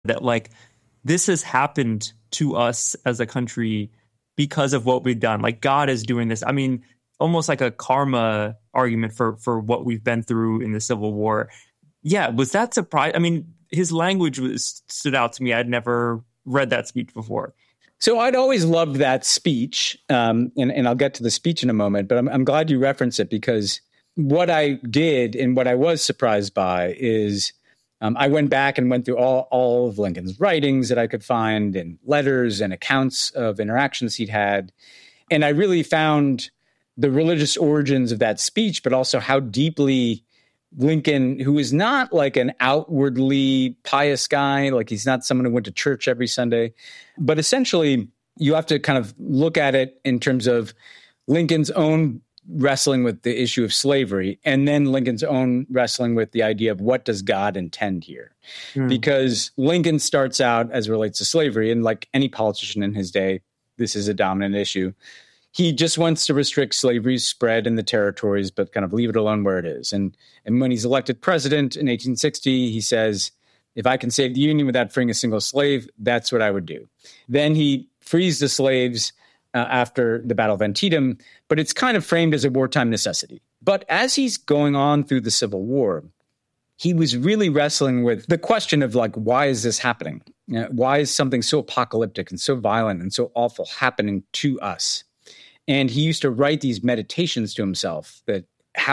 that like this has happened to us as a country because of what we've done. Like God is doing this. I mean, almost like a karma argument for what we've been through in the Civil War. Yeah, was that surprise? I mean, his language stood out to me. I'd never read that speech before. So I'd always loved that speech, and I'll get to the speech in a moment, but I'm glad you referenced it, because what I did and what I was surprised by is I went back and went through all of Lincoln's writings that I could find, and letters and accounts of interactions he'd had. And I really found the religious origins of that speech, but also how deeply Lincoln, who is not like an outwardly pious guy, like he's not someone who went to church every Sunday, but essentially you have to kind of look at it in terms of Lincoln's own wrestling with the issue of slavery, and then Lincoln's own wrestling with the idea of what does God intend here? Because Lincoln starts out as it relates to slavery, and like any politician in his day, this is a dominant issue. He just wants to restrict slavery's spread in the territories, but kind of leave it alone where it is. And when he's elected president in 1860, he says, if I can save the Union without freeing a single slave, that's what I would do. Then he frees the slaves after the Battle of Antietam, but it's kind of framed as a wartime necessity. But as he's going on through the Civil War, he was really wrestling with the question of like, why is this happening? Why is something so apocalyptic and so violent and so awful happening to us? And he used to write these meditations to himself that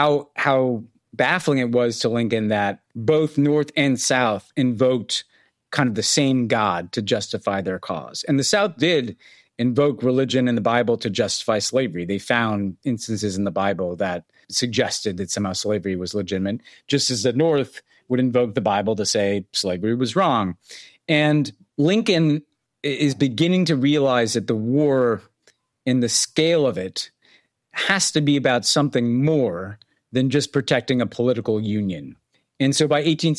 how baffling it was to Lincoln that both North and South invoked kind of the same God to justify their cause. And the South did invoke religion in the Bible to justify slavery. They found instances in the Bible that suggested that somehow slavery was legitimate, just as the North would invoke the Bible to say slavery was wrong. And Lincoln is beginning to realize that the war, in the scale of it, has to be about something more than just protecting a political union. And so by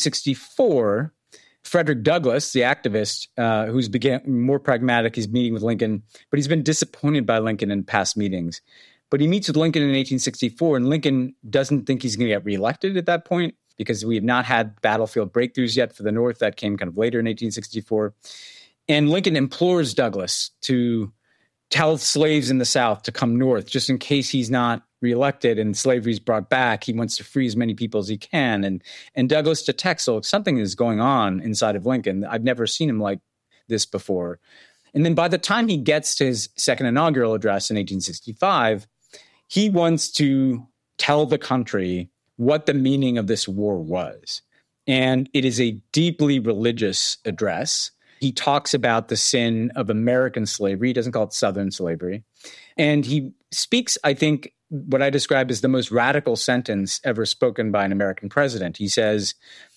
1864, Frederick Douglass, the activist, who's began more pragmatic, he's meeting with Lincoln, but he's been disappointed by Lincoln in past meetings. But he meets with Lincoln in 1864, and Lincoln doesn't think he's going to get reelected at that point because we have not had battlefield breakthroughs yet for the North. That came kind of later in 1864. And Lincoln implores Douglass to tell slaves in the South to come north, just in case he's not reelected and slavery is brought back. He wants to free as many people as he can. And Douglass detects, so something is going on inside of Lincoln. I've never seen him like this before. And then by the time he gets to his second inaugural address in 1865, he wants to tell the country what the meaning of this war was. And it is a deeply religious address. He talks about the sin of American slavery. He doesn't call it Southern slavery. And he speaks, I think, what I describe as the most radical sentence ever spoken by an American president. He says,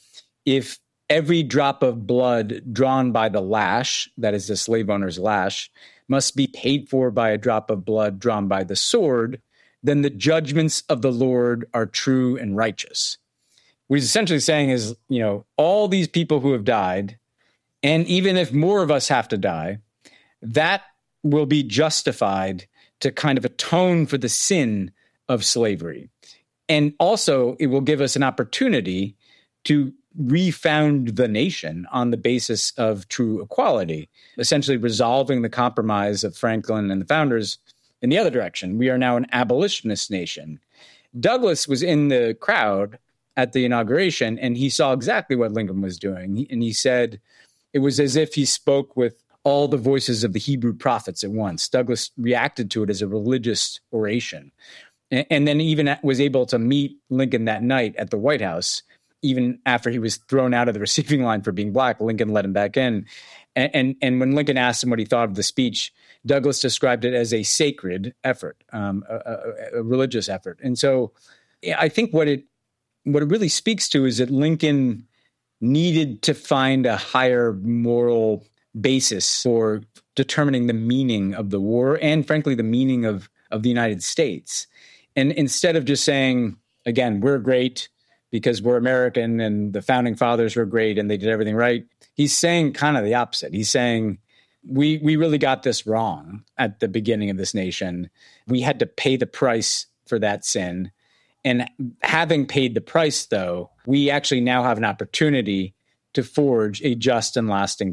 if every drop of blood drawn by the lash, that is the slave owner's lash, must be paid for by a drop of blood drawn by the sword, then the judgments of the Lord are true and righteous. What he's essentially saying is, all these people who have died, and even if more of us have to die, that will be justified to kind of atone for the sin of slavery. And also, it will give us an opportunity to refound the nation on the basis of true equality, essentially resolving the compromise of Franklin and the founders in the other direction. We are now an abolitionist nation. Douglass was in the crowd at the inauguration, and he saw exactly what Lincoln was doing. And he said, it was as if he spoke with all the voices of the Hebrew prophets at once. Douglass reacted to it as a religious oration. And then even was able to meet Lincoln that night at the White House. Even after he was thrown out of the receiving line for being black, Lincoln let him back in. And when Lincoln asked him what he thought of the speech, Douglass described it as a sacred effort, a religious effort. And so I think what it really speaks to is that Lincoln needed to find a higher moral basis for determining the meaning of the war and, frankly, the meaning of the United States. And instead of just saying, again, we're great because we're American and the founding fathers were great and they did everything right, he's saying kind of the opposite. He's saying, we really got this wrong at the beginning of this nation. We had to pay the price for that sin. And having paid the price, though, we actually now have an opportunity to forge a just and lasting